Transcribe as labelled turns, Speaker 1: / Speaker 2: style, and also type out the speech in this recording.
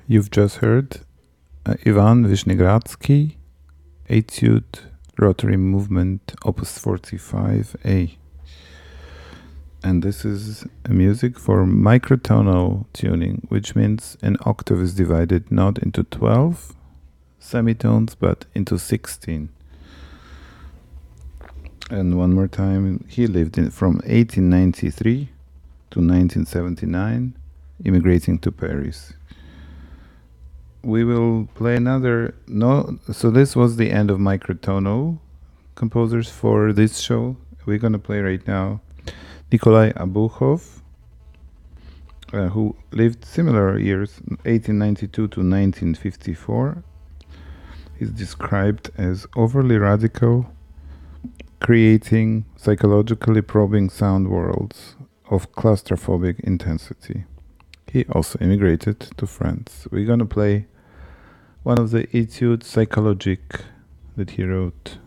Speaker 1: You've just heard Ivan Vishnegradsky, Etude, Rotary Movement, Opus 45A. And this is music for microtonal tuning, which means an octave is divided not into 12 semitones, but into 16. And one more time, he lived from 1893 to 1979, immigrating to Paris. We will play another. So this was the end of microtonal composers for this show. We're going to play right now Nikolai Abukhov, who lived similar years, 1892 to 1954. He's described as overly radical, creating psychologically probing sound worlds of claustrophobic intensity. He also immigrated to France. We're going to play one of the Etudes psychologiques that he wrote.